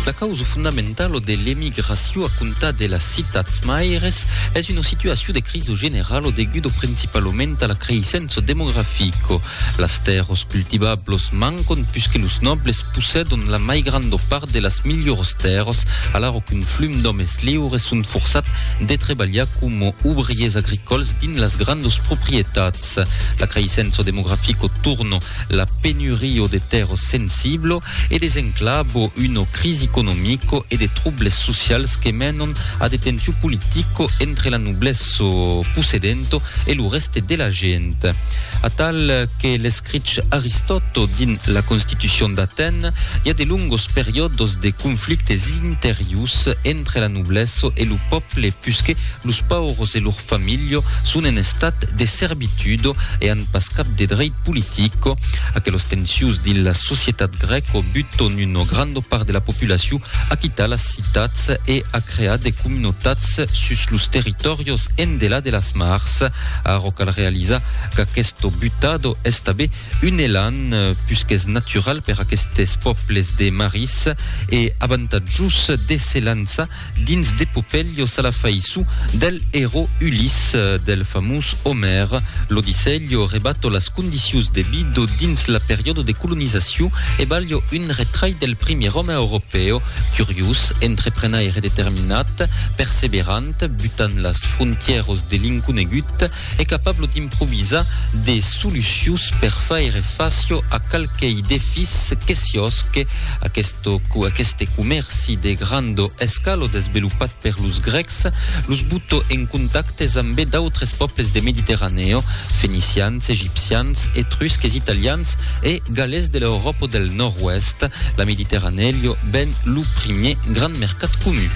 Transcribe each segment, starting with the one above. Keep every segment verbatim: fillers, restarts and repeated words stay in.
La causa fondamentale dell'emigrazione a conta della città maires è una situazione di crisi generale degudo principalmente alla crescenza demografico. Las terras cultivables mancon puisque los nobles possedon la mai grande part de las migliores terras, alors qu'un flum d'hommes libres sunt forçat de treballar como ouvriers agricoles din las grandes proprietats. La crescenza demografico torna la penuria de terras sensibles e desenclavo una crisi economico e de troubles socials che menano a de tensioni politico entre la noblesse possedente e il resto della gente. A tal che l'escrit Aristote din la Constitution d'Athènes, il y a de lungos periodos de conflictes interius entre la noblesse e il peuple puisque los pauvres e lor famiglie sont en estat de servitude e han pas cap de dret politico. Aqueles tensius din la societat greco buton una grande part de la populació a quitar las ciutats e a crear de comunitats sus los territorios endela de las mars. Aro cal realiza que aquesto butado és també un elan puisque és natural per aquestes pobles de maris e avantatjos de se lança dins de popellos a la faïssu del héros Ulysse del famós Homer. L'Odisseu rebato las condicions de vida dins la periodo de colonizació e valio un retrai del primer home europeu, curiós, entreprenaire determinat, perseverant, butant las frontieres de l'inconegut e capable d'improvisar des solucions per faire facio a qualquei defis que siosque aquesto, aquest comerci de grande escala desenvolupat per los grecs los buto en contactes amb d'autres pobles de Mediterraneo, fenicians, egipcians, etrusques, italians e galès de l'Europa del Nord-Ouest. La Mediterranée ben le premier grand mercat commun.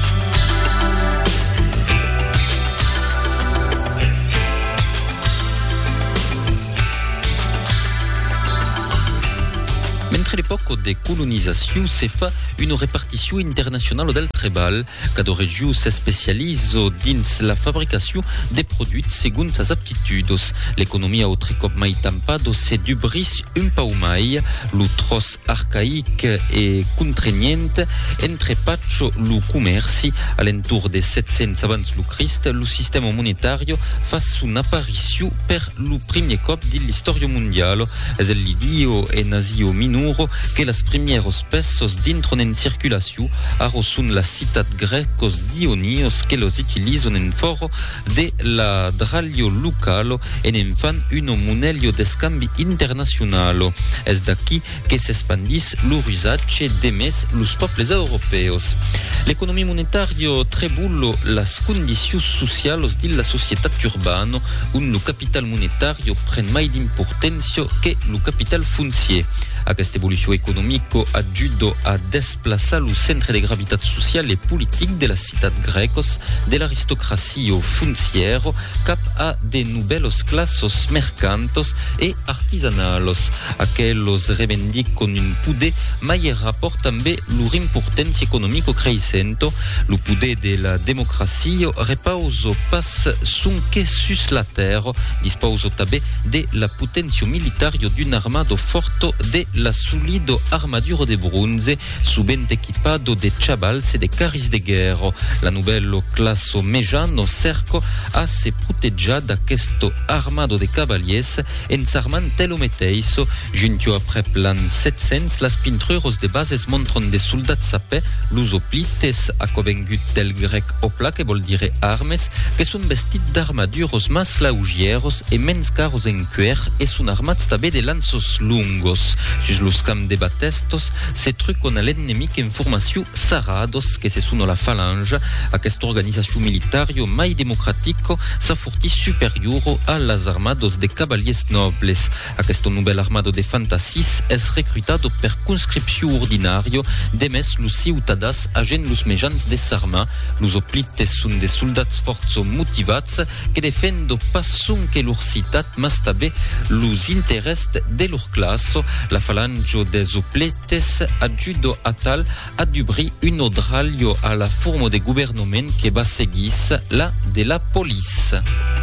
Mentre l'époque de colonisation se fa une répartition internationale del treball, cada regió se spécialise dins la fabrication de produits segons ses aptitudes. L'economia altre cop mai tampado se dubris un pau mai, lo tros arcaïc e contraignent entrepatxo lo comerci a l'entour de sept-cents abans lo Crist, lo sistema monetario fa son apparició per lo primer cop din l'història mondiale. És el lidio e nazio minuro que las primeros pesos dintron en circulació aro son las ciutat grecos dionios que los utilizan en foro de la dralio localo en en fan uno monelio d'escambi internacionalo. És d'aquí que s'expandís l'usatge de més los pobles europeos. L'economia monetaria trebullo las condicions socials de la societat urbana, on lo capital monetario pren mai d'importància que lo capital foncier. Aquesta evolució econòmica ajuda a desplaçar el centre de gravitat social i polític de les ciutats greques de l'aristocràcia fonciera cap a de nouvelles classes mercantes e artisanals. Aquells reivindiquen un poder mai rapport també leur importància econòmica creixent. El poder de la democràcia repausa pas sonque sus la terra, disposa també de la potència militar d'un armado forte de la solide armadura de bronze, subent equipado de chavals e de carris de guerra. La nouvelle classe mejana cerca a se protejar d'aquest armado de cavaliers en s'armant lo mateix. Juntio après l'an sept-cents, las pintures de bases montren de soldats a peu, los hoplites, acovengut del grec opla, que vol dire armes, que són vestits d'armadures mas laugieres e menys caros en cuir e són armats també de lanços lungos. Sus los camps de batestos se trucon a l'ennemic en formació sarados, que se sono la falange. Aquesta organizació militario mai democratico s'afortís superior a las armados de cavaliers nobles. Aquest nouvel armado de fantasis és recrutado per conscripció ordinario de més los ciutadans agent los mejans de s'armar. Los hoplites són de soldats forts motivats que defendo pas sonque lor ciutat, mas també los interès de lor classe. La falange des hoplites ajuda a tal a dubrir un odralio a la forma de gouvernement que va seguir la de la police.